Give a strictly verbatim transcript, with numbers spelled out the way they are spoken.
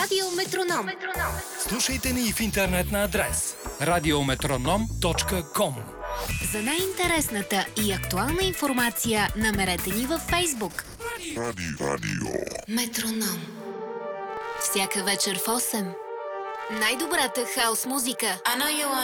Радио Метроном. Слушайте ни в интернет на адрес радиометроном точка ком. За най-интересната и актуална информация намерете ни във Фейсбук. Радио. Радио. Метроном. Всяка вечер в осем. Най-добрата хаус музика. I know you want